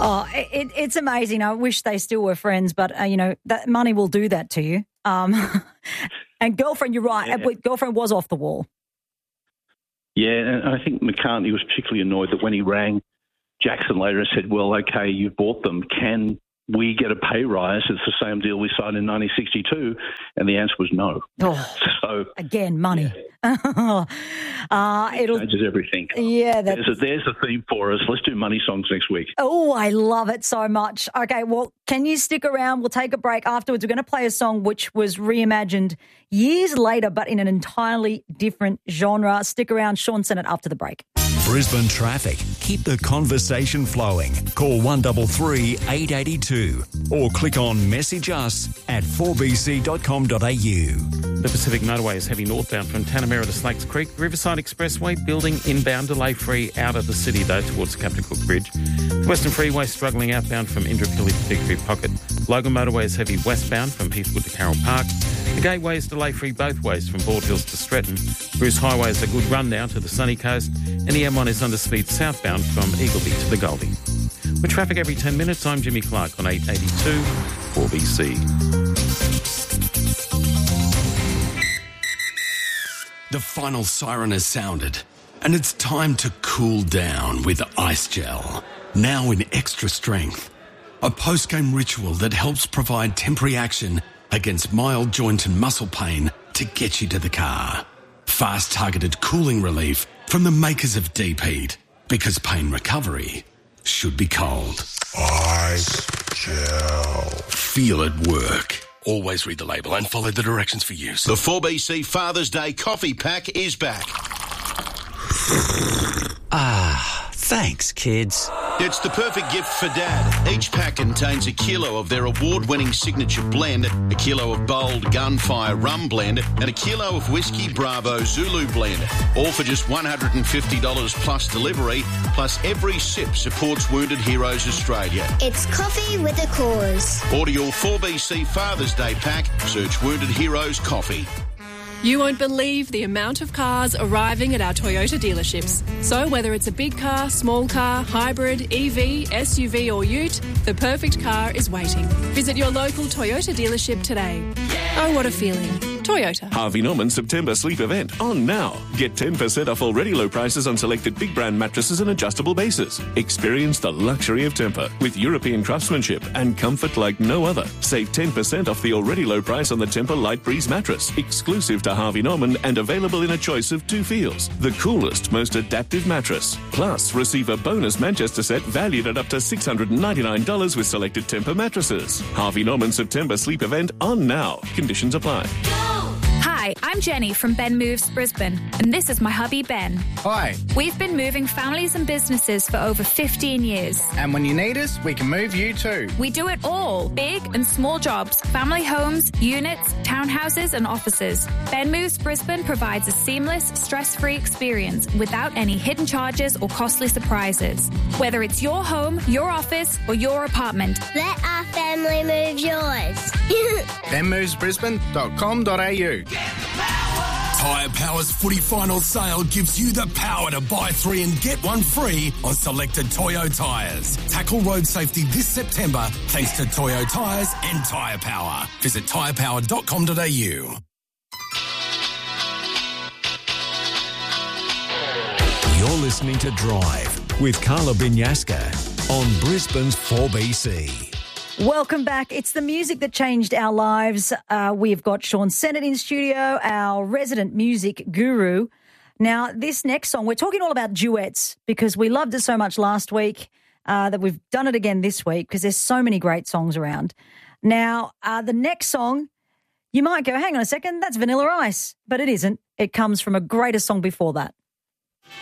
Oh, it's amazing. I wish they still were friends, but, that money will do that to you. And Girlfriend, you're right. Yeah. Girlfriend was off the wall. Yeah, and I think McCartney was particularly annoyed that when he rang Jackson later and said, well, okay, you bought them. Can we get a pay rise? It's the same deal we signed in 1962. And the answer was no. Oh, so again, money. Yeah. It changes everything. Yeah. There's a theme for us. Let's do money songs next week. Oh, I love it so much. Okay, well, can you stick around? We'll take a break afterwards. We're going to play a song which was reimagined years later, but in an entirely different genre. Stick around. Sean Sennett after the break. Brisbane traffic. Keep the conversation flowing. Call 133 882 or click on message us at 4bc.com.au. The Pacific Motorway is heavy northbound from Tanamera to Slakes Creek. Riverside Expressway building inbound, delay free out of the city though towards Captain Cook Bridge. The Western Freeway struggling outbound from Indooroopilly to Victory Pocket. Logan Motorway is heavy westbound from Heathwood to Carroll Park. The Gateway is delay free both ways from Bald Hills to Stretton. Bruce Highway is a good run now to the sunny coast, and the M1 is under speed southbound from Eagleby to the Goldie. With traffic every 10 minutes, I'm Jimmy Clark on 882 4BC. The final siren has sounded, and it's time to cool down with Ice Gel, now in extra strength. A post-game ritual that helps provide temporary action against mild joint and muscle pain to get you to the car. Fast targeted cooling relief from the makers of Deep Heat, because pain recovery should be cold. Ice Gel. Feel it work. Always read the label and follow the directions for use. The 4BC Father's Day coffee pack is back. Thanks, kids. It's the perfect gift for Dad. Each pack contains a kilo of their award-winning signature blend, a kilo of bold Gunfire rum blend, and a kilo of Whiskey Bravo Zulu blend. All for just $150 plus delivery, plus every sip supports Wounded Heroes Australia. It's coffee with a cause. Order your 4BC Father's Day pack. Search Wounded Heroes Coffee. You won't believe the amount of cars arriving at our Toyota dealerships. So whether it's a big car, small car, hybrid, EV, SUV or ute, the perfect car is waiting. Visit your local Toyota dealership today. Oh, what a feeling. Toyota. Harvey Norman September sleep event on now. Get 10% off already low prices on selected big brand mattresses and adjustable bases. Experience the luxury of Tempur with European craftsmanship and comfort like no other. Save 10% off the already low price on the Tempur Light Breeze mattress, exclusive to Harvey Norman and available in a choice of 2 feels. The coolest, most adaptive mattress. Plus, receive a bonus Manchester set valued at up to $699 with selected Tempur mattresses. Harvey Norman September sleep event on now. Conditions apply. Hi, I'm Jenny from Ben Moves Brisbane, and this is my hubby Ben. Hi. We've been moving families and businesses for over 15 years. And when you need us, we can move you too. We do it all, big and small jobs, family homes, units, townhouses and offices. Ben Moves Brisbane provides a seamless, stress-free experience without any hidden charges or costly surprises. Whether it's your home, your office or your apartment. Let our family move yours. benmovesbrisbane.com.au. Tyre Power's footy final sale gives you the power to buy 3 and get 1 free on selected Toyo tyres. Tackle road safety this September thanks to Toyo tyres and Tyre Power. Visit tyrepower.com.au. You're listening to Drive with Carla Binyaska on Brisbane's 4BC. Welcome back. It's the music that changed our lives. We've got Sean Sennett in studio, our resident music guru. Now, this next song, we're talking all about duets because we loved it so much last week that we've done it again this week because there's so many great songs around. Now, the next song, you might go, hang on a second, that's Vanilla Ice. But it isn't. It comes from a greater song before that.